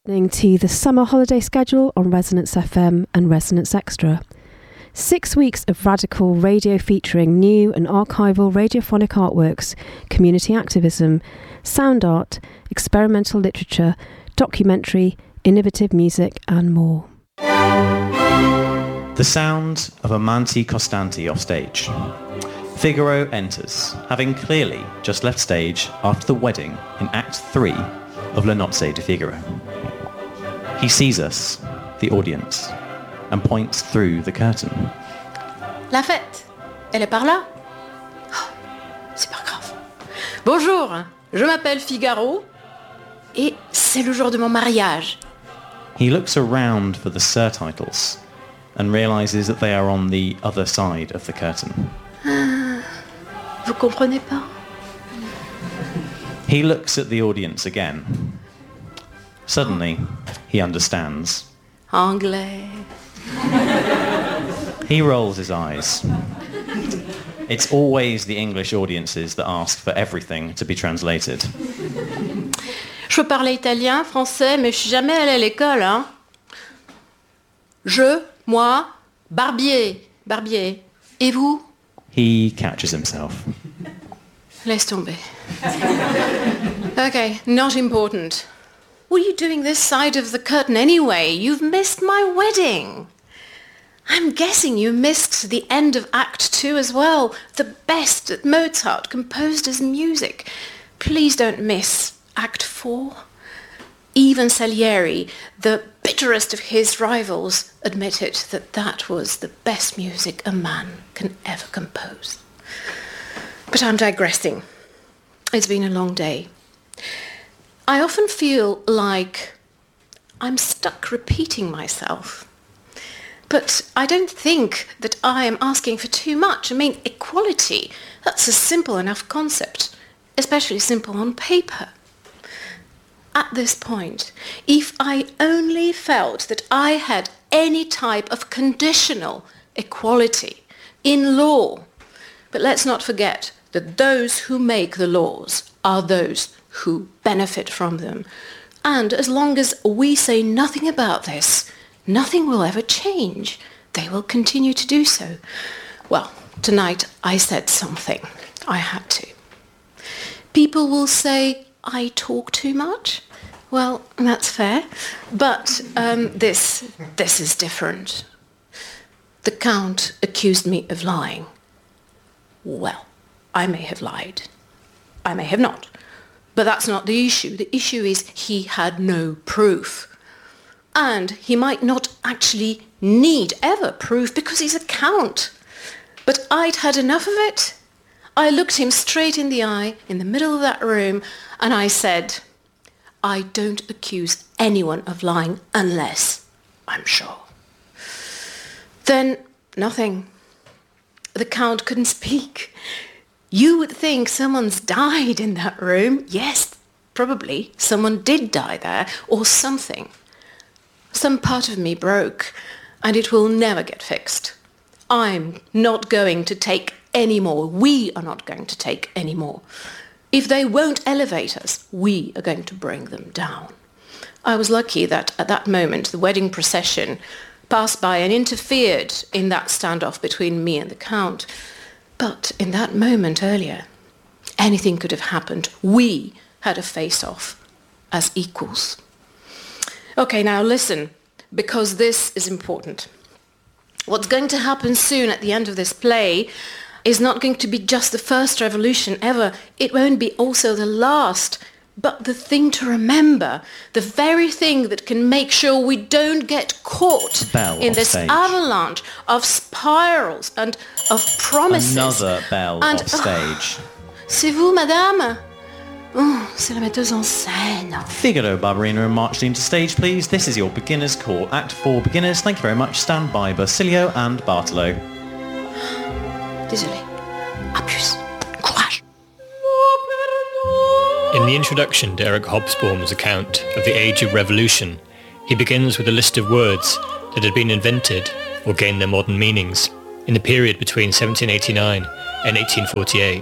listening to the summer holiday schedule on Resonance FM and Resonance Extra. 6 weeks of radical radio featuring new and archival radiophonic artworks, community activism, sound art, experimental literature, documentary, innovative music and more. The sound of Amanti Costanti off stage. Figaro enters, having clearly just left stage after the wedding in Act 3 of Le Nozze di Figaro. He sees us, the audience, and points through the curtain. La fête, elle est par là? Oh, c'est pas grave. Bonjour, je m'appelle Figaro et c'est le jour de mon mariage. He looks around for the surtitles and realises that they are on the other side of the curtain. Vous comprenez pas? He looks at the audience again. Suddenly, he understands. Anglais. He rolls his eyes. It's always the English audiences that ask for everything to be translated. Je peux parler italien, français, mais je suis jamais allée à l'école, hein. Je, moi, Barbier. Et vous? He catches himself. Laisse tomber. Okay, not important. What are you doing this side of the curtain anyway? You've missed my wedding. I'm guessing you missed the end of Act 2 as well. The best that Mozart composed as music. Please don't miss Act 4. Even Salieri, the bitterest of his rivals, admitted that that was the best music a man can ever compose. But I'm digressing. It's been a long day. I often feel like I'm stuck repeating myself. But I don't think that I am asking for too much. I mean, equality, that's a simple enough concept, especially simple on paper. At this point, if I only felt that I had any type of conditional equality in law, but let's not forget that those who make the laws are those who benefit from them. And as long as we say nothing about this, nothing will ever change. They will continue to do so. Well, tonight I said something. I had to. People will say I talk too much. Well, that's fair. But this is different. The Count accused me of lying. Well, I may have lied. I may have not. But that's not the issue. The issue is he had no proof. And he might not actually need ever proof because he's a count. But I'd had enough of it. I looked him straight in the eye in the middle of that room and I said, I don't accuse anyone of lying unless I'm sure. Then nothing. The Count couldn't speak. You would think someone's died in that room. Yes, probably someone did die there or something. Some part of me broke and it will never get fixed. I'm not going to take any more. We are not going to take any more. If they won't elevate us, we are going to bring them down. I was lucky that at that moment the wedding procession passed by and interfered in that standoff between me and the Count. But in that moment earlier, anything could have happened. We had a face-off as equals. Okay, now listen, because this is important. What's going to happen soon at the end of this play is not going to be just the first revolution ever. It won't be also the last. But the thing to remember, the very thing that can make sure we don't get caught in this avalanche of spirals and of promises. Another bell off stage. C'est vous, madame? Oh, c'est la metteuse en scène. Figaro, Barberina and Marceline to stage, please. This is your beginner's call. Act 4 beginners. Thank you very much. Stand by Basilio and Bartolo. Désolé. À plus. Courage. In the introduction to Eric Hobsbawm's account of the Age of Revolution, he begins with a list of words that had been invented or gained their modern meanings in the period between 1789 and 1848.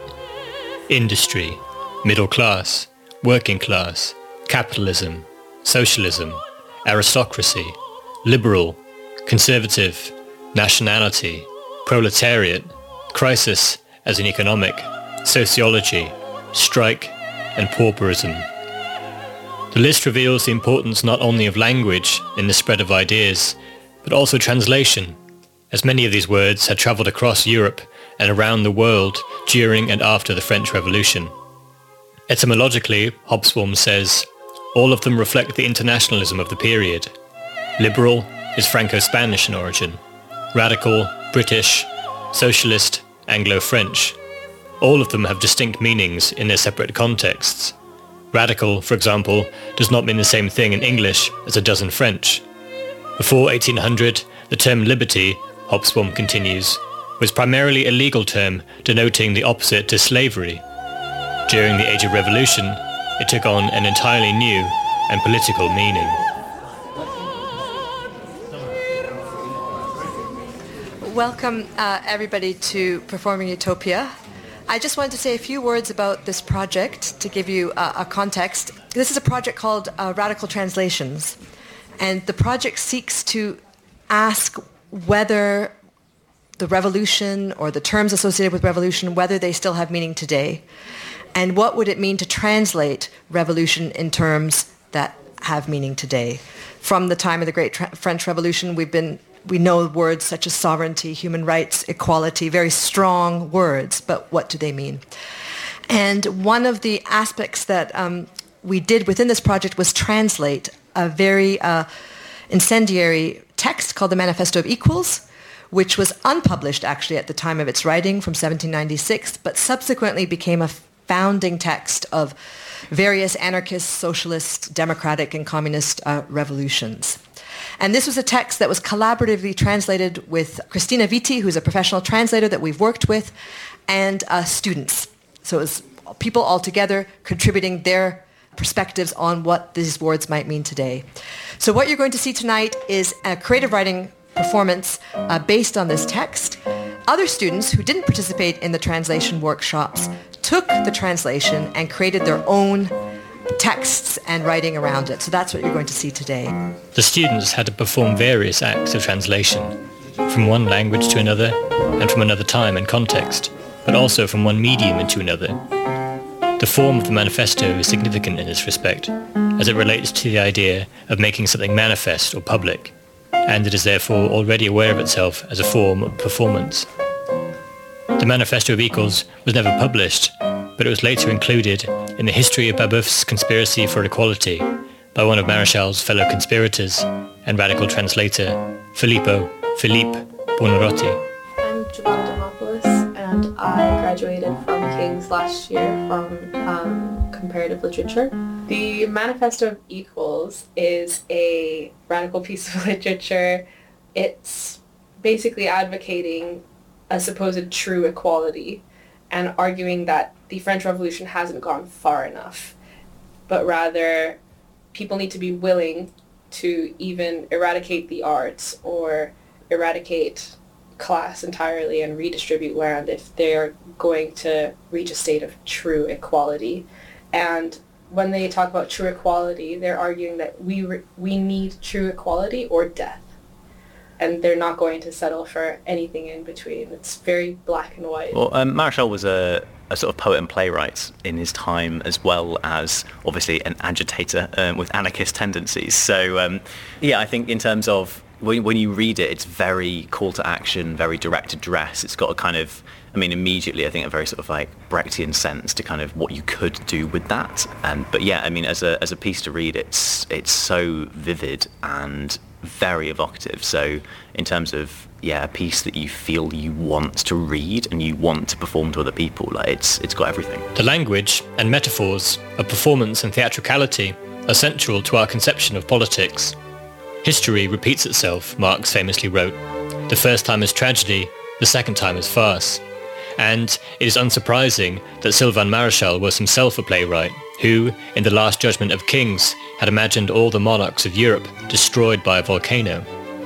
Industry, middle class, working class, capitalism, socialism, aristocracy, liberal, conservative, nationality, proletariat, crisis as an economic, sociology, strike, and pauperism. The list reveals the importance not only of language in the spread of ideas, but also translation, as many of these words had travelled across Europe and around the world during and after the French Revolution. Etymologically, Hobsbawm says, all of them reflect the internationalism of the period. Liberal is Franco-Spanish in origin, radical, British, socialist, Anglo-French. All of them have distinct meanings in their separate contexts. Radical, for example, does not mean the same thing in English as it does in French. Before 1800, the term liberty, Hobsbawm continues, was primarily a legal term denoting the opposite to slavery. During the Age of Revolution, it took on an entirely new and political meaning. Welcome everybody to Performing Utopia. I just wanted to say a few words about this project to give you a context. This is a project called Radical Translations, and the project seeks to ask whether the revolution or the terms associated with revolution, whether they still have meaning today, and what would it mean to translate revolution in terms that have meaning today. From the time of the Great French Revolution, we know words such as sovereignty, human rights, equality, very strong words, but what do they mean? And one of the aspects that we did within this project was translate a very incendiary text called the Manifesto of Equals, which was unpublished actually at the time of its writing from 1796, but subsequently became a founding text of various anarchist, socialist, democratic, and communist revolutions. And this was a text that was collaboratively translated with Christina Vitti, who's a professional translator that we've worked with, and students. So it was people all together contributing their perspectives on what these words might mean today. So what you're going to see tonight is a creative writing performance based on this text. Other students who didn't participate in the translation workshops took the translation and created their own texts and writing around it. So that's what you're going to see today. The students had to perform various acts of translation, from one language to another, and from another time and context, but also from one medium into another. The form of the manifesto is significant in this respect, as it relates to the idea of making something manifest or public, and it is therefore already aware of itself as a form of performance. The Manifesto of Equals was never published, but it was later included in the History of Babeuf's Conspiracy for Equality by one of Marechal's fellow conspirators and radical translator, Philippe Buonarroti. I'm Giovanna Demopoulos, and I graduated from King's last year from comparative literature. The Manifesto of Equals is a radical piece of literature. It's basically advocating a supposed true equality and arguing that the French Revolution hasn't gone far enough, but rather people need to be willing to even eradicate the arts or eradicate class entirely and redistribute land if they're going to reach a state of true equality. And when they talk about true equality, they're arguing that we need true equality or death. And they're not going to settle for anything in between. It's very black and white. Well, Marechal was a sort of poet and playwright in his time, as well as obviously an agitator with anarchist tendencies. So I think in terms of when you read it, it's very call to action, very direct address. It's got a kind of, immediately I think a very sort of like Brechtian sense to kind of what you could do with that. But as a piece to read, it's so vivid and very evocative. So in terms of a piece that you feel you want to read and you want to perform to other people, like it's got everything. The language and metaphors of performance and theatricality are central to our conception of politics. History repeats itself, Marx famously wrote. The first time as tragedy, the second time as farce. And it is unsurprising that Sylvain Marechal was himself a playwright who, in The Last Judgment of Kings, had imagined all the monarchs of Europe destroyed by a volcano.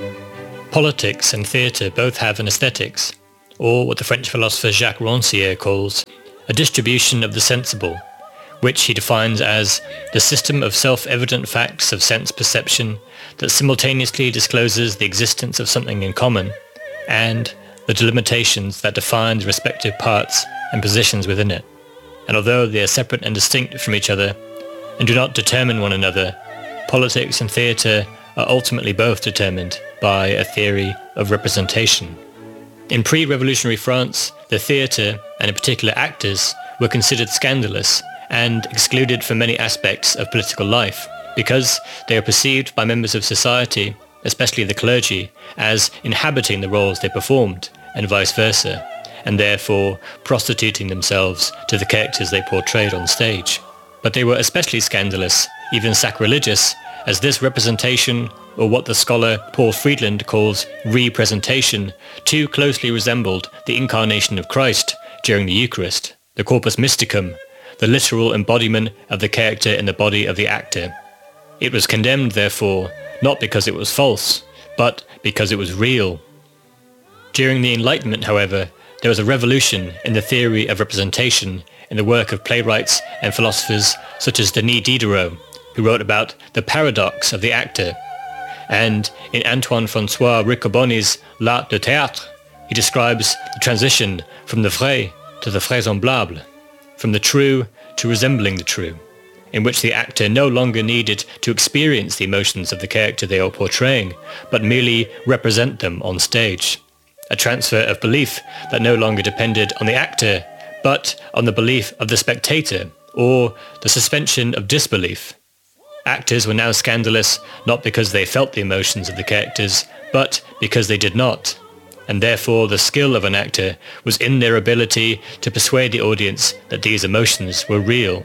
Politics and theatre both have an aesthetics, or what the French philosopher Jacques Rancière calls a distribution of the sensible, which he defines as the system of self-evident facts of sense perception that simultaneously discloses the existence of something in common and the delimitations that define the respective parts and positions within it. And although they are separate and distinct from each other and do not determine one another, politics and theatre are ultimately both determined by a theory of representation. In pre-revolutionary France, the theatre, and in particular actors, were considered scandalous and excluded from many aspects of political life because they are perceived by members of society, especially the clergy, as inhabiting the roles they performed, and vice versa, and therefore prostituting themselves to the characters they portrayed on stage. But they were especially scandalous, even sacrilegious, as this representation, or what the scholar Paul Friedland calls representation, too closely resembled the incarnation of Christ during the Eucharist, the corpus mysticum, the literal embodiment of the character in the body of the actor. It was condemned, therefore, not because it was false, but because it was real. During the Enlightenment, however, there was a revolution in the theory of representation in the work of playwrights and philosophers such as Denis Diderot, who wrote about the paradox of the actor. And in Antoine François Riccoboni's L'Art de Théâtre, he describes the transition from the vrai to the vraisemblable, from the true to resembling the true, in which the actor no longer needed to experience the emotions of the character they are portraying, but merely represent them on stage. A transfer of belief that no longer depended on the actor, but on the belief of the spectator, or the suspension of disbelief. Actors were now scandalous not because they felt the emotions of the characters, but because they did not. And therefore the skill of an actor was in their ability to persuade the audience that these emotions were real.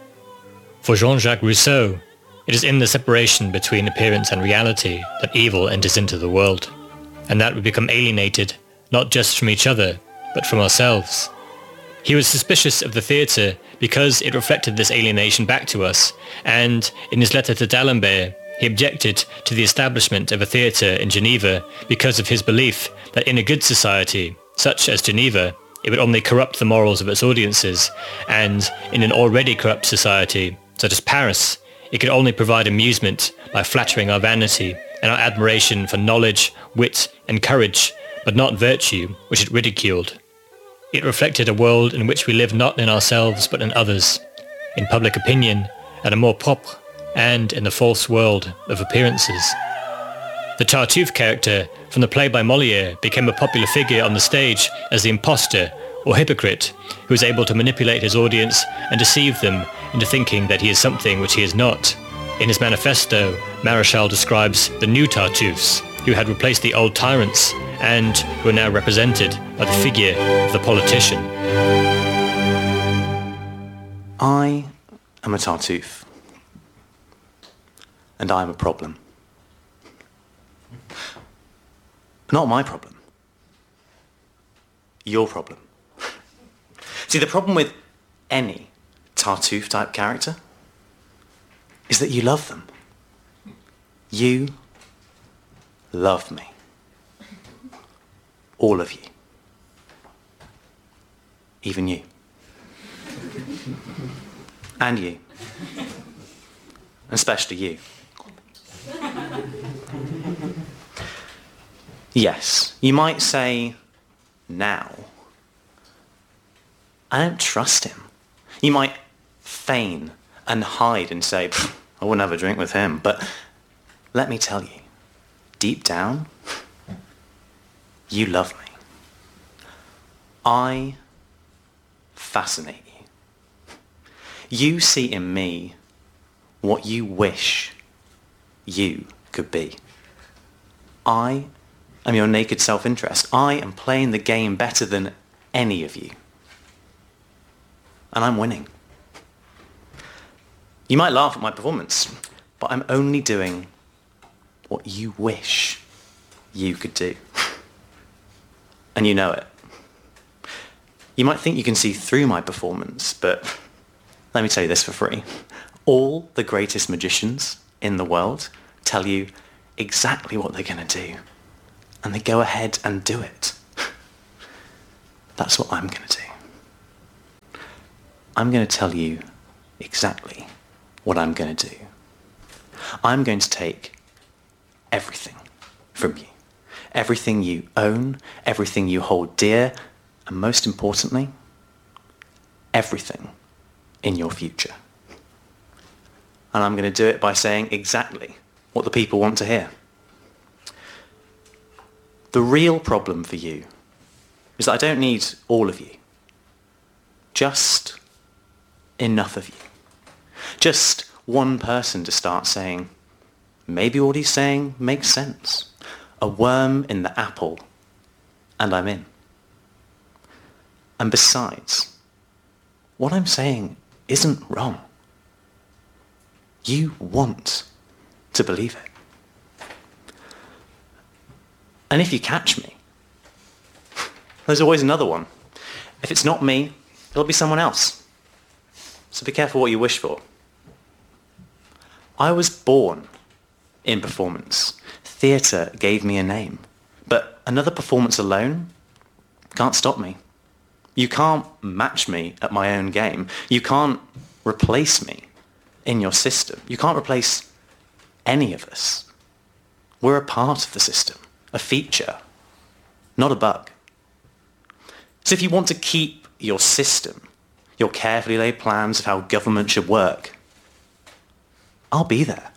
For Jean-Jacques Rousseau, it is in the separation between appearance and reality that evil enters into the world, and that we become alienated not just from each other, but from ourselves. He was suspicious of the theatre because it reflected this alienation back to us, and in his letter to D'Alembert, he objected to the establishment of a theatre in Geneva because of his belief that in a good society, such as Geneva, it would only corrupt the morals of its audiences, and in an already corrupt society, such as Paris, it could only provide amusement by flattering our vanity and our admiration for knowledge, wit, and courage, but not virtue, which it ridiculed. It reflected a world in which we live not in ourselves but in others, in public opinion, and a more propre, and in the false world of appearances. The Tartuffe character from the play by Molière became a popular figure on the stage as the impostor or hypocrite who is able to manipulate his audience and deceive them into thinking that he is something which he is not. In his manifesto, Maréchal describes the new Tartuffes, who had replaced the old tyrants and who are now represented by the figure of the politician. I am a Tartuffe, and I am a problem. Not my problem. Your problem. See, the problem with any Tartuffe type character is that you love them. You love me. All of you. Even you. And you. Especially you. Yes, you might say, now, I don't trust him. You might feign and hide and say, I wouldn't have a drink with him. But let me tell you, deep down, you love me. I fascinate you. You see in me what you wish you could be. I am your naked self-interest. I am playing the game better than any of you. And I'm winning. You might laugh at my performance, but I'm only doing what you wish you could do. And you know it. You might think you can see through my performance, but let me tell you this for free. All the greatest magicians in the world tell you exactly what they're going to do. And they go ahead and do it. That's what I'm going to do. I'm going to tell you exactly what I'm going to do. I'm going to take everything from you. Everything you own, everything you hold dear, and most importantly, everything in your future. And I'm going to do it by saying exactly what the people want to hear. The real problem for you is that I don't need all of you. Just enough of you. Just one person to start saying, maybe what he's saying makes sense. A worm in the apple, and I'm in. And besides, what I'm saying isn't wrong. You want to believe it. And if you catch me, there's always another one. If it's not me, it'll be someone else. So be careful what you wish for. I was born in performance. Theatre gave me a name. But another performance alone can't stop me. You can't match me at my own game. You can't replace me in your system. You can't replace any of us. We're a part of the system, a feature, not a bug. So if you want to keep your system, your carefully laid plans of how government should work, I'll be there.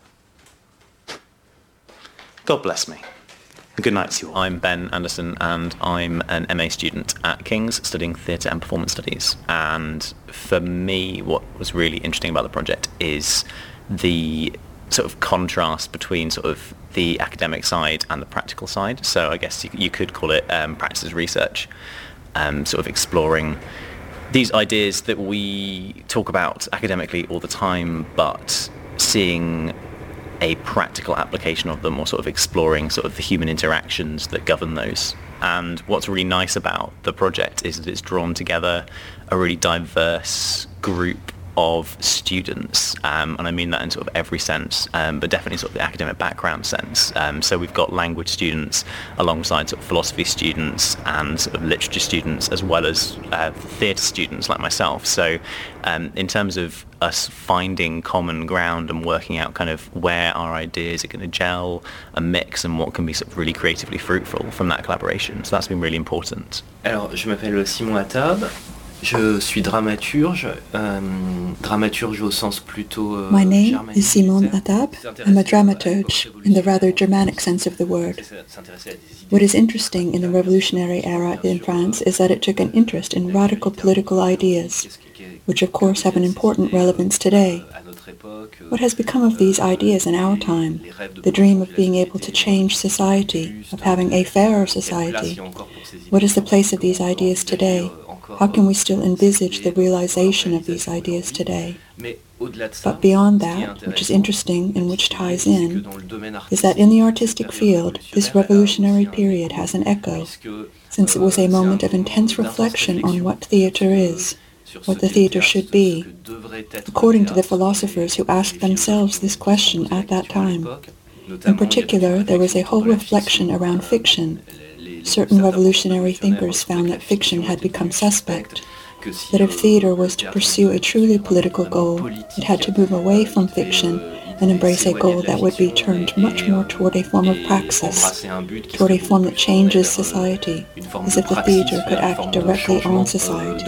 God bless me. Good night to you all. I'm Ben Anderson and I'm an MA student at King's studying theatre and performance studies. And for me, what was really interesting about the project is the sort of contrast between sort of the academic side and the practical side. So I guess you could call it practice as research, sort of exploring these ideas that we talk about academically all the time, but seeing a practical application of them, or sort of exploring sort of the human interactions that govern those. And what's really nice about the project is that it's drawn together a really diverse group of students, and I mean that in sort of every sense, but definitely sort of the academic background sense. So we've got language students alongside sort of philosophy students and sort of literature students, as well as theatre students like myself. So in terms of us finding common ground and working out kind of where our ideas are going to gel and mix and what can be sort of really creatively fruitful from that collaboration. So that's been really important. Alors, je m'appelle Simon Attab. Je suis dramaturge, dramaturge au sens plutôt My name is Simon Attab. I'm a dramaturge in the rather Germanic sense of the word. What is interesting in the revolutionary era in France is that it took an interest in radical political ideas, which of course have an important relevance today. What has become of these ideas in our time? The dream of being able to change society, of having a fairer society. What is the place of these ideas today? How can we still envisage the realization of these ideas today? But beyond that, which is interesting and which ties in, is that in the artistic field, this revolutionary period has an echo, since it was a moment of intense reflection on what theatre is, what the theatre should be, according to the philosophers who asked themselves this question at that time. In particular, there was a whole reflection around fiction. Certain revolutionary thinkers found that fiction had become suspect, that if theatre was to pursue a truly political goal, it had to move away from fiction and embrace a goal that would be turned much more toward a form of praxis, toward a form that changes society, as if the theatre could act directly on society.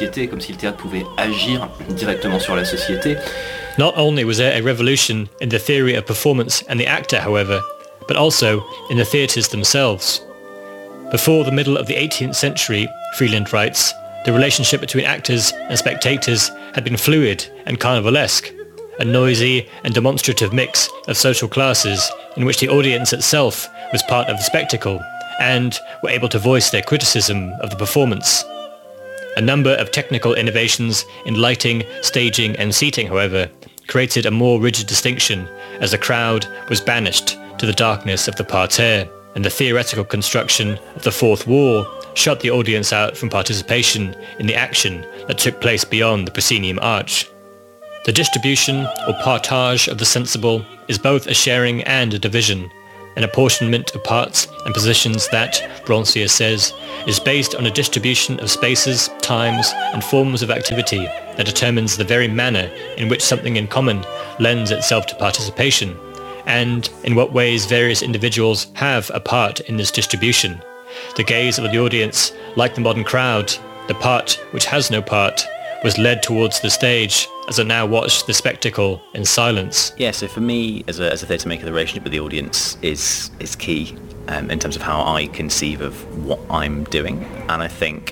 Not only was there a revolution in the theory of performance and the actor, however, but also in the theatres themselves. Before the middle of the 18th century, Freeland writes, the relationship between actors and spectators had been fluid and carnivalesque, a noisy and demonstrative mix of social classes in which the audience itself was part of the spectacle and were able to voice their criticism of the performance. A number of technical innovations in lighting, staging and seating, however, created a more rigid distinction as the crowd was banished to the darkness of the parterre, and the theoretical construction of the fourth wall shut the audience out from participation in the action that took place beyond the proscenium arch. The distribution or partage of the sensible is both a sharing and a division, an apportionment of parts and positions that, Broncius says, is based on a distribution of spaces, times, and forms of activity that determines the very manner in which something in common lends itself to participation, and in what ways various individuals have a part in this distribution. The gaze of the audience, like the modern crowd, the part which has no part, was led towards the stage as I now watched the spectacle in silence. Yeah, so for me, as a theatre maker, the relationship with the audience is key in terms of how I conceive of what I'm doing. And I think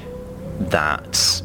that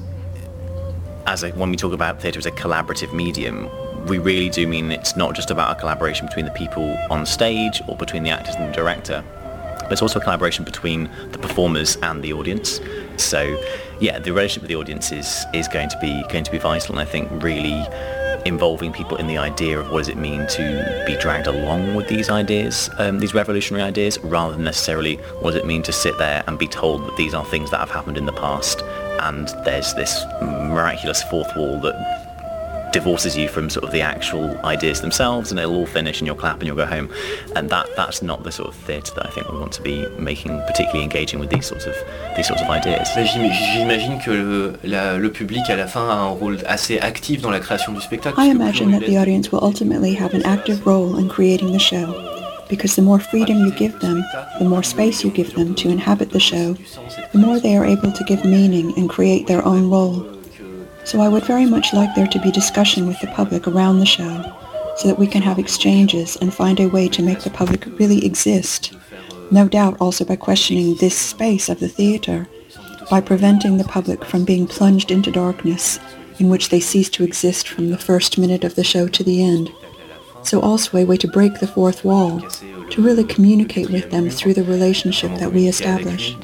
when we talk about theatre as a collaborative medium, we really do mean it's not just about a collaboration between the people on stage or between the actors and the director, but it's also a collaboration between the performers and the audience. So yeah, the relationship with the audience is going to be vital, and I think really involving people in the idea of what does it mean to be dragged along with these ideas, these revolutionary ideas, rather than necessarily what does it mean to sit there and be told that these are things that have happened in the past and there's this miraculous fourth wall that divorces you from sort of the actual ideas themselves, and it'll all finish and you'll clap and you'll go home. And that's not the sort of theatre that I think we want to be making, particularly engaging with these sorts of ideas. J'imagine que le public à la fin a un rôle assez actif dans la création du spectacle. I imagine that the audience will ultimately have an active role in creating the show, because the more freedom you give them, the more space you give them to inhabit the show, the more they are able to give meaning and create their own role. So I would very much like there to be discussion with the public around the show, so that we can have exchanges and find a way to make the public really exist. No doubt also by questioning this space of the theatre, by preventing the public from being plunged into darkness, in which they cease to exist from the first minute of the show to the end. So also a way to break the fourth wall, to really communicate with them through the relationship that we establish.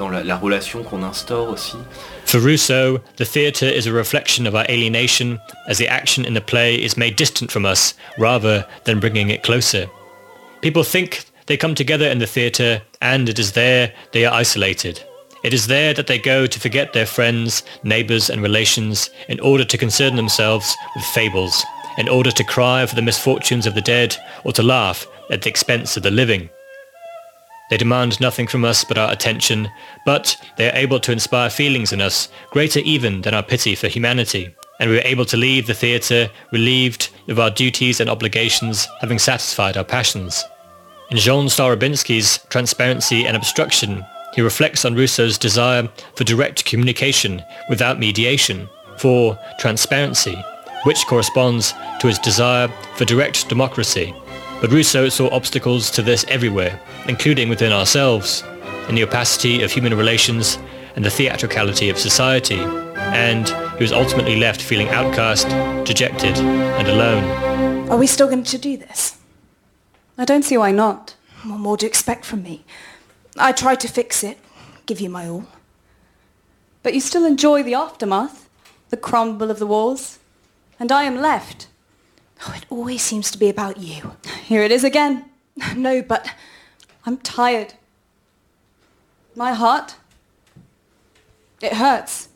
For Rousseau, the theatre is a reflection of our alienation, as the action in the play is made distant from us rather than bringing it closer. People think they come together in the theatre, and it is there they are isolated. It is there that they go to forget their friends, neighbours and relations in order to concern themselves with fables, in order to cry for the misfortunes of the dead or to laugh at the expense of the living. They demand nothing from us but our attention, but they are able to inspire feelings in us greater even than our pity for humanity, and we are able to leave the theatre relieved of our duties and obligations, having satisfied our passions. In Jean Starobinsky's Transparency and Obstruction, he reflects on Rousseau's desire for direct communication without mediation, for transparency, which corresponds to his desire for direct democracy. But Rousseau saw obstacles to this everywhere, including within ourselves, in the opacity of human relations and the theatricality of society, and he was ultimately left feeling outcast, dejected, and alone. Are we still going to do this? I don't see why not. What more do you expect from me? I tried to fix it, give you my all. But you still enjoy the aftermath, the crumble of the walls, and I am left. Oh, it always seems to be about you. Here it is again. No, but I'm tired. My heart, it hurts.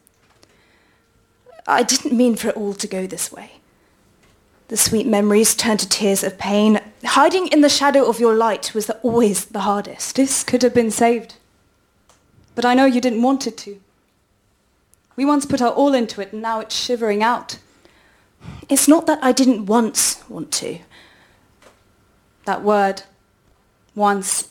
I didn't mean for it all to go this way. The sweet memories turned to tears of pain. Hiding in the shadow of your light was always the hardest. This could have been saved. But I know you didn't want it to. We once put our all into it, and now it's shivering out. It's not that I didn't once want to. That word, once.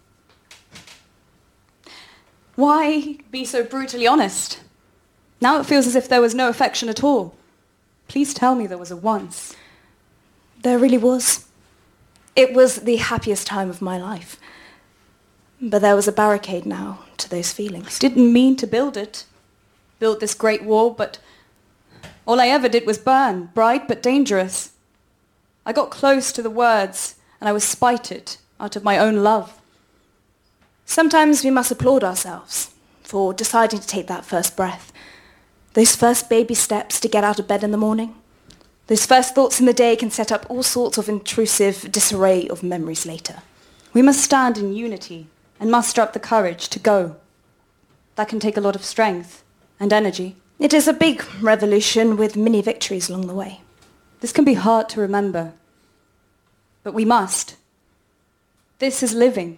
Why be so brutally honest? Now it feels as if there was no affection at all. Please tell me there was a once. There really was. It was the happiest time of my life. But there was a barricade now to those feelings. I didn't mean to build it. Build this great wall, but all I ever did was burn, bright but dangerous. I got close to the words, and I was spited out of my own love. Sometimes we must applaud ourselves for deciding to take that first breath. Those first baby steps to get out of bed in the morning. Those first thoughts in the day can set up all sorts of intrusive disarray of memories later. We must stand in unity and muster up the courage to go. That can take a lot of strength and energy. It is a big revolution with many victories along the way. This can be hard to remember, but we must. This is living.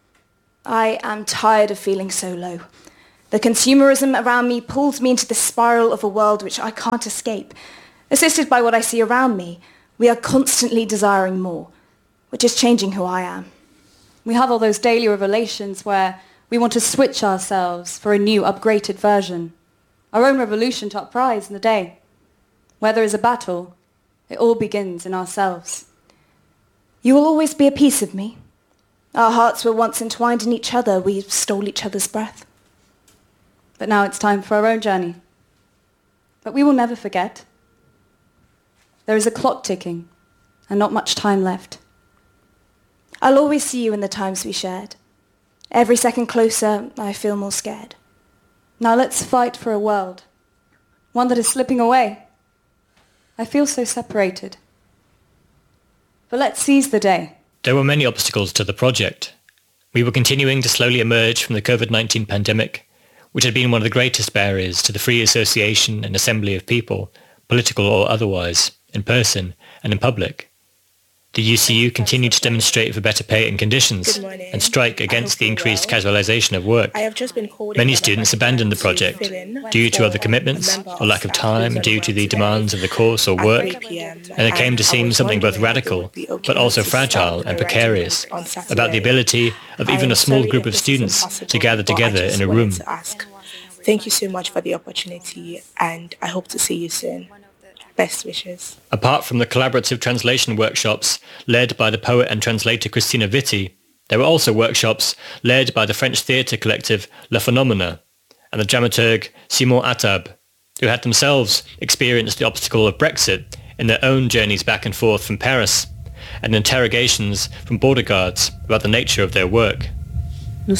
I am tired of feeling so low. The consumerism around me pulls me into the spiral of a world which I can't escape. Assisted by what I see around me, we are constantly desiring more, which is changing who I am. We have all those daily revelations where we want to switch ourselves for a new, upgraded version. Our own revolution to uprise in the day. Where there is a battle, it all begins in ourselves. You will always be a piece of me. Our hearts were once entwined in each other. We stole each other's breath. But now it's time for our own journey. But we will never forget. There is a clock ticking, and not much time left. I'll always see you in the times we shared. Every second closer, I feel more scared. Now let's fight for a world. One that is slipping away. I feel so separated. But let's seize the day. There were many obstacles to the project. We were continuing to slowly emerge from the COVID-19 pandemic, which had been one of the greatest barriers to the free association and assembly of people, political or otherwise, in person and in public. The UCU continued to demonstrate for better pay and conditions and strike against the increased casualisation of work. Many students abandoned the project due to other commitments or lack of time due to the demands of the course or work, and it came to seem something both radical but also fragile and precarious about the ability of even a small group of students to gather together in a room. Thank you so much for the opportunity, and I hope to see you soon. Best wishes. Apart from the collaborative translation workshops led by the poet and translator Christina Vitti, there were also workshops led by the French theatre collective Le Phenomena and the dramaturg Simon Attab, who had themselves experienced the obstacle of Brexit in their own journeys back and forth from Paris, and interrogations from border guards about the nature of their work. We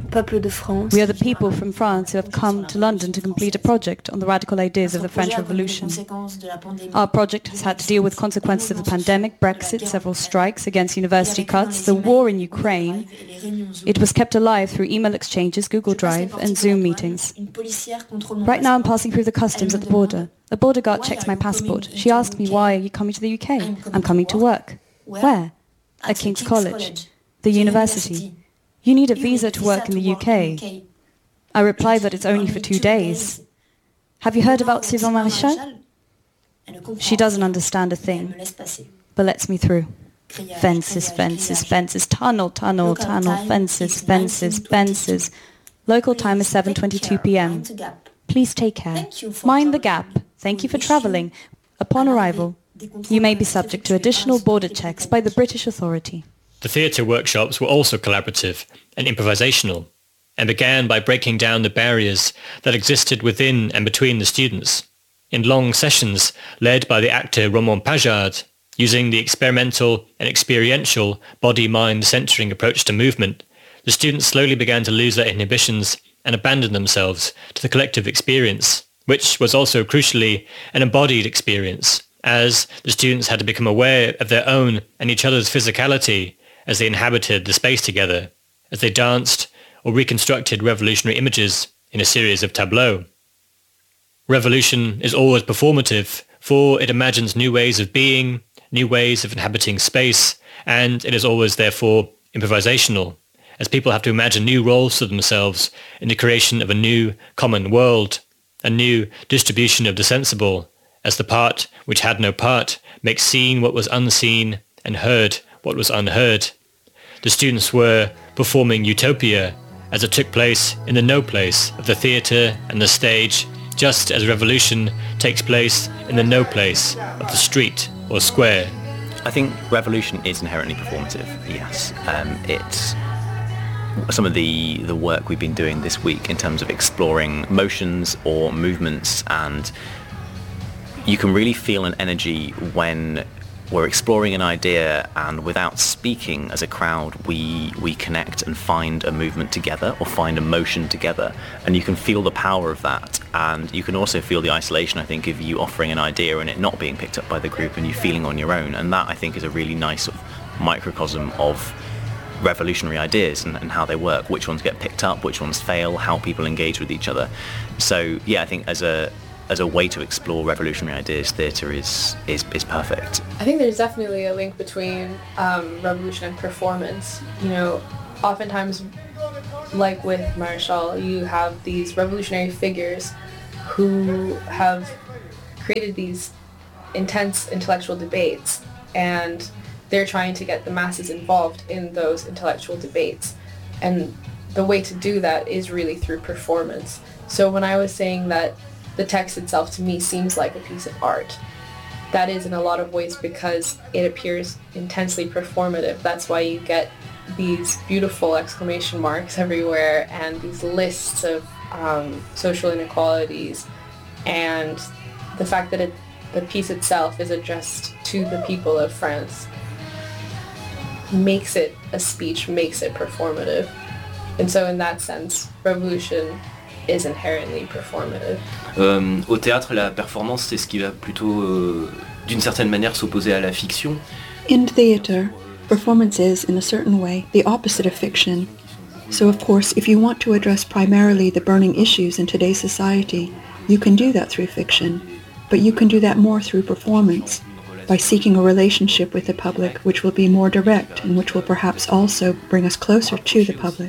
are the people from France who have come to London to complete a project on the radical ideas of the French Revolution. Our project has had to deal with consequences of the pandemic, Brexit, several strikes against university cuts, the war in Ukraine. It was kept alive through email exchanges, Google Drive, and Zoom meetings. Right now I'm passing through the customs at the border. A border guard checks my passport. She asks me, why are you coming to the UK? I'm coming to work. Where? At King's College, the university. You need a visa to work in the UK. I reply that it's only for 2 days. Have you heard about Sylvain Maréchal? She doesn't understand a thing, but lets me through. Fences, fences, fences, tunnel, tunnel, tunnel, fences, fences, fences. Local time is 7:22 p.m. Please take care. Mind the gap. Thank you for travelling. Upon arrival, you may be subject to additional border checks by the British authority. The theatre workshops were also collaborative and improvisational, and began by breaking down the barriers that existed within and between the students, in long sessions led by the actor Romain Pajard, using the experimental and experiential body-mind centering approach to movement. The students slowly began to lose their inhibitions and abandon themselves to the collective experience, which was also crucially an embodied experience, as the students had to become aware of their own and each other's physicality as they inhabited the space together, as they danced or reconstructed revolutionary images in a series of tableaux. Revolution is always performative, for it imagines new ways of being, new ways of inhabiting space, and it is always therefore improvisational, as people have to imagine new roles for themselves in the creation of a new common world, a new distribution of the sensible, as the part which had no part makes seen what was unseen and heard what was unheard. The students were performing utopia as it took place in the no place of the theatre and the stage, just as revolution takes place in the no place of the street or square. I think revolution is inherently performative, yes. It's some of the work we've been doing this week in terms of exploring motions or movements, and you can really feel an energy when we're exploring an idea, and without speaking as a crowd, we connect and find a movement together or find a motion together, and you can feel the power of that. And you can also feel the isolation, I think, of you offering an idea and it not being picked up by the group and you feeling on your own. And that, I think, is a really nice sort of microcosm of revolutionary ideas and how they work, which ones get picked up, which ones fail, how people engage with each other. So yeah, I think as a as a way to explore revolutionary ideas, theatre is perfect. I think there's definitely a link between revolution and performance. You know, oftentimes, like with Maréchal, you have these revolutionary figures who have created these intense intellectual debates, and they're trying to get the masses involved in those intellectual debates. And the way to do that is really through performance. So when I was saying that the text itself to me seems like a piece of art, that is in a lot of ways because it appears intensely performative. That's why you get these beautiful exclamation marks everywhere and these lists of social inequalities, and the fact that the piece itself is addressed to the people of France makes it a speech, makes it performative. And so in that sense, revolution is inherently performative. Au théâtre, la performance, c'est ce qui va plutôt, d'une certaine manière, s'opposer à la fiction. In theatre, performance is, in a certain way, the opposite of fiction. So of course, if you want to address primarily the burning issues in today's society, you can do that through fiction. But you can do that more through performance, by seeking a relationship with the public which will be more direct and which will perhaps also bring us closer to the public.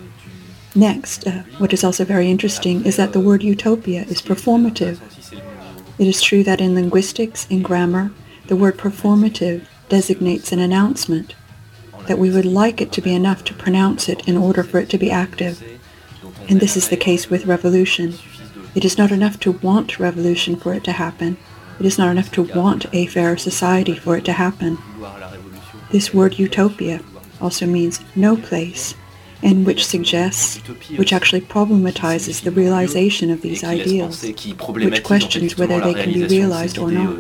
Next, what is also very interesting is that the word utopia is performative. It is true that in linguistics, in grammar, the word performative designates an announcement, that we would like it to be enough to pronounce it in order for it to be active. And this is the case with revolution. It is not enough to want revolution for it to happen. It is not enough to want a fairer society for it to happen. This word utopia also means no place, and which suggests, which actually problematizes the realization of these ideals, which questions whether they can be realized or not.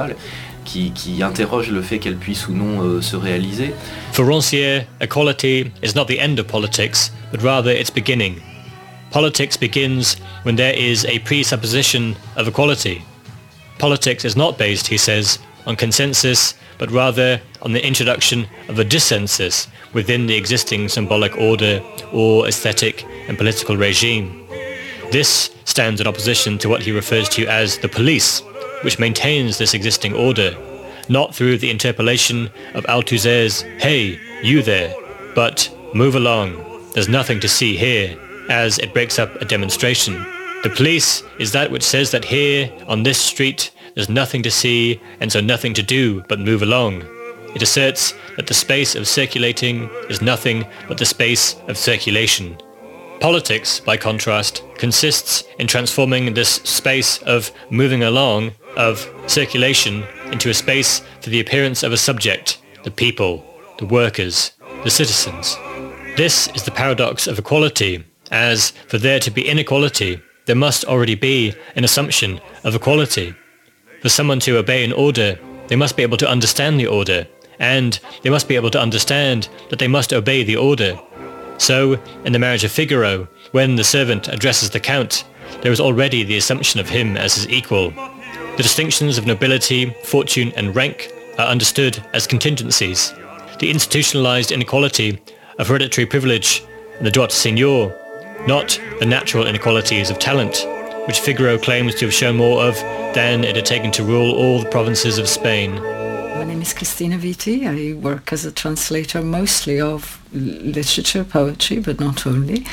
Qui interroge le fait qu'elle puisse ou non se réaliser. For Rancière, equality is not the end of politics, but rather its beginning. Politics begins when there is a presupposition of equality. Politics is not based, he says, on consensus, but rather on the introduction of a dissensus within the existing symbolic order or aesthetic and political regime. This stands in opposition to what he refers to as the police, which maintains this existing order, not through the interpolation of Althusser's "Hey, you there," but "Move along, there's nothing to see here," as it breaks up a demonstration. The police is that which says that here, on this street, there's nothing to see and so nothing to do but move along. It asserts that the space of circulating is nothing but the space of circulation. Politics, by contrast, consists in transforming this space of moving along, of circulation, into a space for the appearance of a subject, the people, the workers, the citizens. This is the paradox of equality, as for there to be inequality, there must already be an assumption of equality. For someone to obey an order, they must be able to understand the order, and they must be able to understand that they must obey the order. So, in the Marriage of Figaro, when the servant addresses the Count, there is already the assumption of him as his equal. The distinctions of nobility, fortune and rank are understood as contingencies. The institutionalized inequality of hereditary privilege and the droit de seigneur, not the natural inequalities of talent, which Figaro claims to have shown more of than it had taken to rule all the provinces of Spain. My name is Cristina Viti. I work as a translator mostly of literature, poetry, but not only.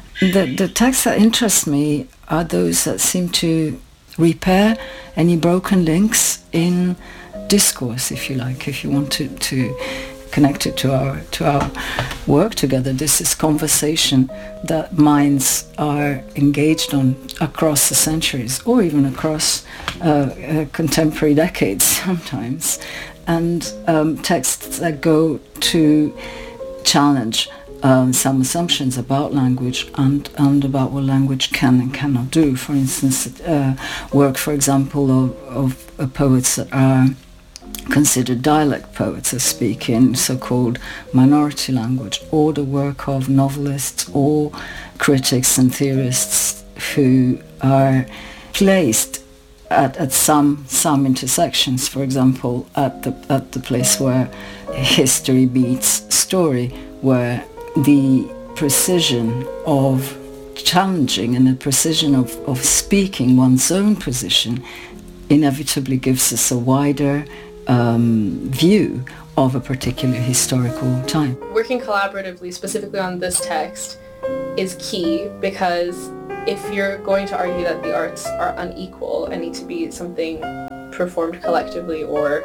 The texts that interest me are those that seem to repair any broken links in discourse, if you like, if you want to connect it to our work together. This is conversation that minds are engaged on across the centuries, or even across contemporary decades sometimes, and texts that go to challenge some assumptions about language and about what language can and cannot do. For instance, work, for example, of poets that are considered dialect poets, as speak in so-called minority language, or the work of novelists or critics and theorists who are placed at some intersections, for example, at the place where history meets story, where the precision of challenging, and the precision of speaking one's own position inevitably gives us a wider view of a particular historical time. Working collaboratively, specifically on this text, is key, because if you're going to argue that the arts are unequal and need to be something performed collectively or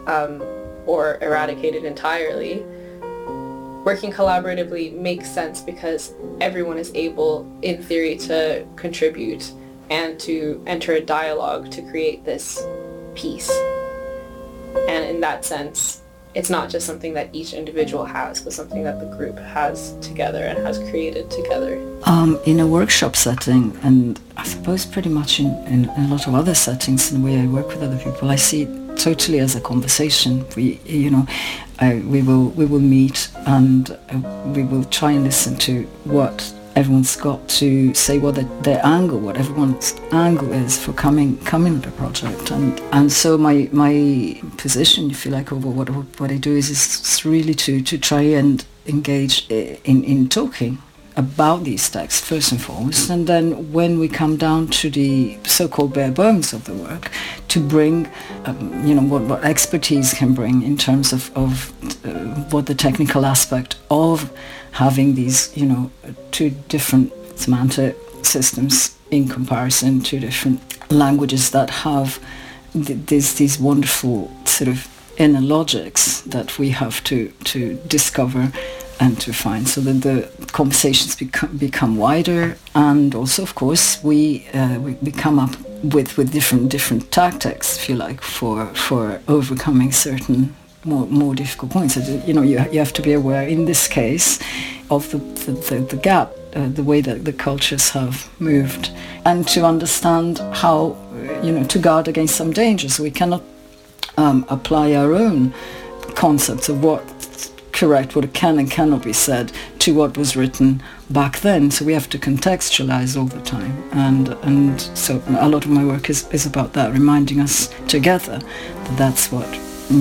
eradicated entirely, working collaboratively makes sense because everyone is able, in theory, to contribute and to enter a dialogue to create this piece. And in that sense, it's not just something that each individual has, but something that the group has together and has created together. In a workshop setting, and I suppose pretty much in a lot of other settings, in the way I work with other people, I see it totally as a conversation. We will meet and we will try and listen to what everyone's got to say, what their angle, what everyone's angle is for coming to the project, and so my position, if you like, over what I do is really to try and engage in talking about these texts first and foremost, and then when we come down to the so-called bare bones of the work, to bring what expertise can bring in terms of what the technical aspect of having these two different semantic systems in comparison to different languages that have these wonderful sort of inner logics that we have to discover and to find, so that the conversations become wider, and also, of course, we come up with different tactics, if you like, for overcoming certain more difficult points. You have to be aware, in this case, of the gap, the way that the cultures have moved, and to understand how to guard against some dangers. We cannot apply our own concepts of what's correct, what can and cannot be said, to what was written back then. So we have to contextualize all the time, and so a lot of my work is about that, reminding us together that that's what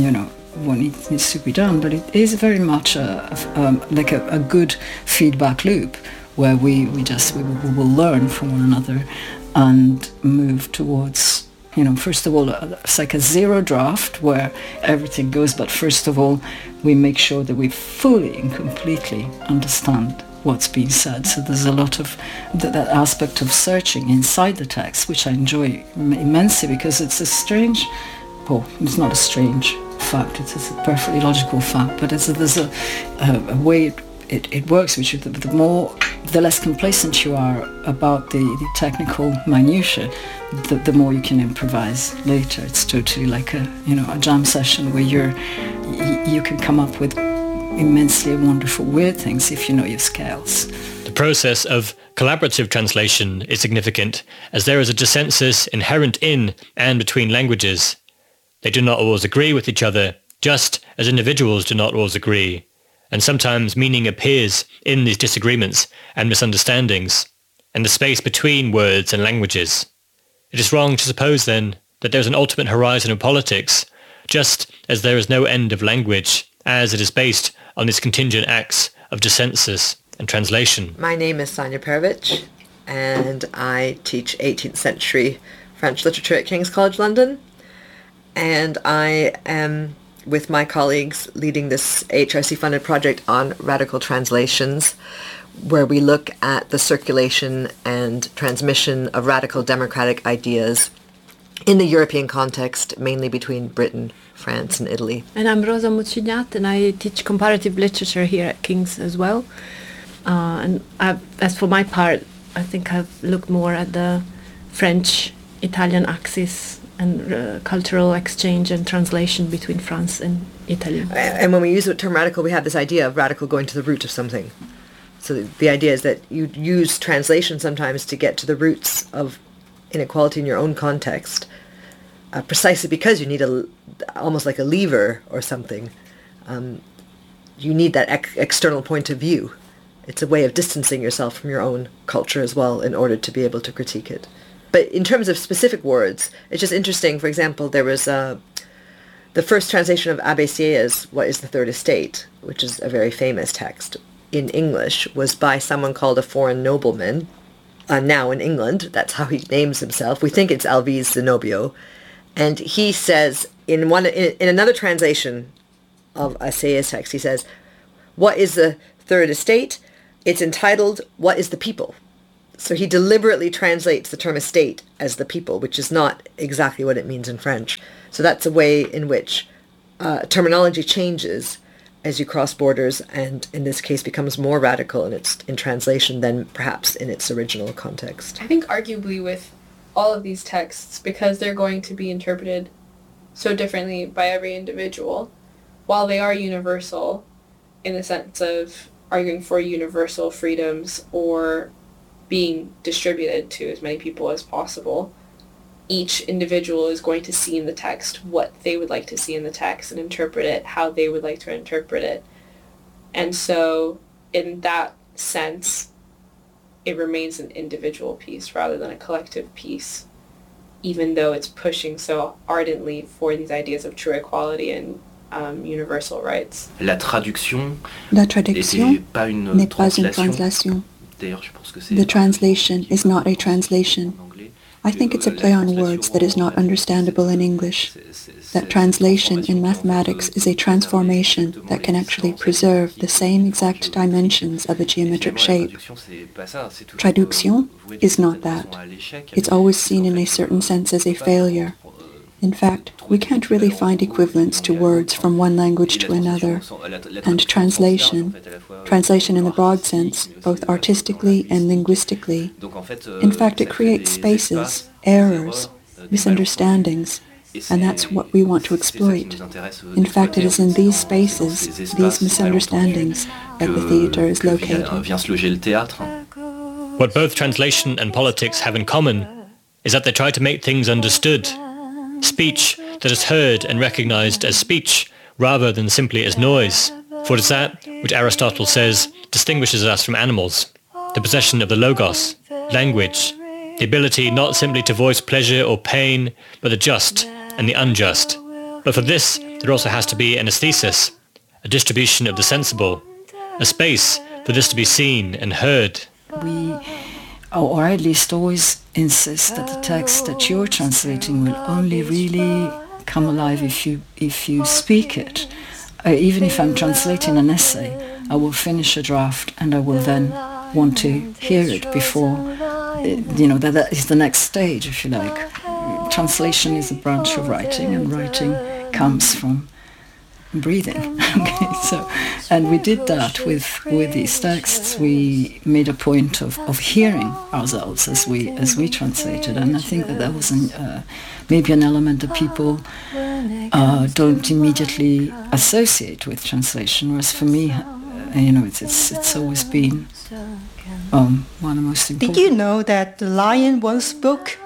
needs to be done. But it is very much like a good feedback loop, where we will learn from one another and move towards, first of all, it's like a zero draft where everything goes, but first of all, we make sure that we fully and completely understand what's being said. So there's a lot of that aspect of searching inside the text, which I enjoy immensely, because it's it's not a strange fact, it's a perfectly logical fact, but there's a way it works, which is the less complacent you are about the technical minutiae, the more you can improvise later. It's totally like a jam session where you can come up with immensely wonderful weird things if you know your scales. The process of collaborative translation is significant, as there is a dissensus inherent in and between languages. They do not always agree with each other, just as individuals do not always agree, and sometimes meaning appears in these disagreements and misunderstandings, and the space between words and languages. It is wrong to suppose, then, that there is an ultimate horizon of politics, just as there is no end of language, as it is based on these contingent acts of dissensus and translation. My name is Sonia Perovich, and I teach 18th century French literature at King's College London, and I am, with my colleagues, leading this HRC-funded project on radical translations, where we look at the circulation and transmission of radical democratic ideas in the European context, mainly between Britain, France, and Italy. And I'm Rosa Mucignat, and I teach comparative literature here at King's as well. As for my part, I think I've looked more at the French-Italian axis and cultural exchange and translation between France and Italy. And when we use the term radical, we have this idea of radical going to the root of something. So the idea is that you use translation sometimes to get to the roots of inequality in your own context, precisely because you need almost like a lever or something. You need that external point of view. It's a way of distancing yourself from your own culture as well in order to be able to critique it. But in terms of specific words, it's just interesting. For example, there was the first translation of Abbé Sieyès' What is the Third Estate, which is a very famous text in English, was by someone called A Foreign Nobleman, now in England. That's how he names himself. We think it's Alvise Zenobio. And he says, in another translation of Isaiah's text, he says, what is the third estate? It's entitled, What is the People? So he deliberately translates the term estate as the people, which is not exactly what it means in French. So that's a way in which terminology changes as you cross borders, and in this case becomes more radical in translation than perhaps in its original context. I think arguably with all of these texts, because they're going to be interpreted so differently by every individual, while they are universal in the sense of arguing for universal freedoms or being distributed to as many people as possible, each individual is going to see in the text what they would like to see in the text and interpret it how they would like to interpret it. And so in that sense, it remains an individual piece rather than a collective piece, even though it's pushing so ardently for these ideas of true equality and universal rights. La traduction n'est pas une translation. The translation is not a translation. I think it's a play on words that is not understandable in English. That translation in mathematics is a transformation that can actually preserve the same exact dimensions of a geometric shape. Traduction is not that. It's always seen in a certain sense as a failure. In fact, we can't really find equivalents to words from one language to another. And translation in the broad sense, both artistically and linguistically, in fact, it creates spaces, errors, misunderstandings, and that's what we want to exploit. In fact, it is in these spaces, these misunderstandings, that the theatre is located. What both translation and politics have in common is that they try to make things understood. Speech that is heard and recognized as speech rather than simply as noise. For it is that which Aristotle says distinguishes us from animals, the possession of the logos, language, the ability not simply to voice pleasure or pain, but the just and the unjust. But for this, there also has to be an aesthesis, a distribution of the sensible, a space for this to be seen and heard. We, or at least always insist that the text that you're translating will only really come alive if you speak it. Even if I'm translating an essay, I will finish a draft and I will then want to hear it before, that is the next stage, if you like. Translation is a branch of writing, and writing comes from breathing. Okay, so, and we did that with these texts. We made a point of hearing ourselves as we translated, and I think that was maybe an element that people don't immediately associate with translation. Whereas for me, it's always been one of the most important. Did you know that the lion once spoke?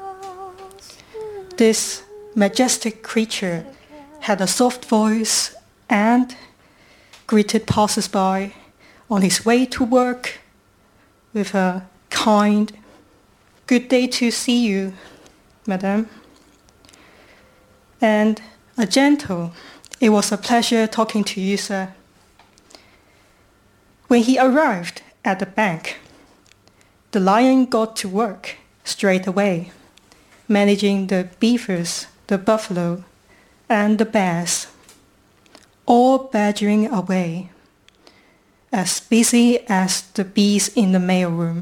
This majestic creature had a soft voice and greeted passers-by on his way to work with a kind, "Good day to see you, madame," and a gentle, "It was a pleasure talking to you, sir." When he arrived at the bank, the lion got to work straight away, managing the beavers, the buffalo, and the bears, all badgering away, as busy as the bees in the mailroom.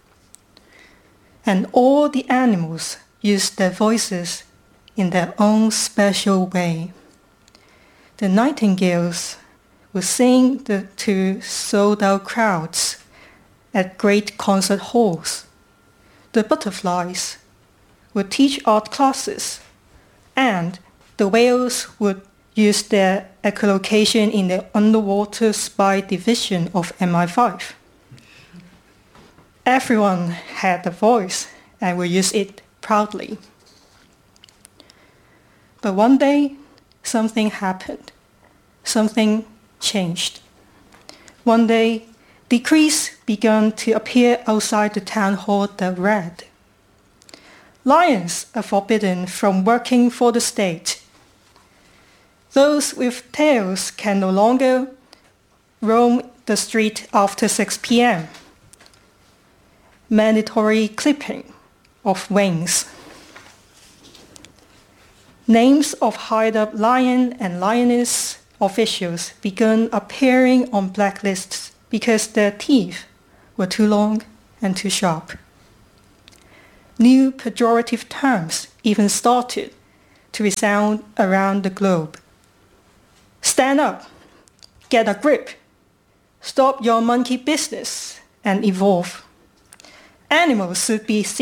And all the animals used their voices in their own special way. The nightingales would sing to sold-out crowds at great concert halls. The butterflies would teach art classes, and the whales would use their echolocation in the underwater spy division of MI5. Everyone had a voice and would use it proudly. But one day, something happened. Something changed. One day, decrees began to appear outside the town hall that read, "Lions are forbidden from working for the state. Those with tails can no longer roam the street after 6 p.m. mandatory clipping of wings. Names of hired-up lion and lioness officials began appearing on blacklists because their teeth were too long and too sharp. New pejorative terms even started to resound around the globe. Stand up, get a grip, stop your monkey business and evolve. Animals should be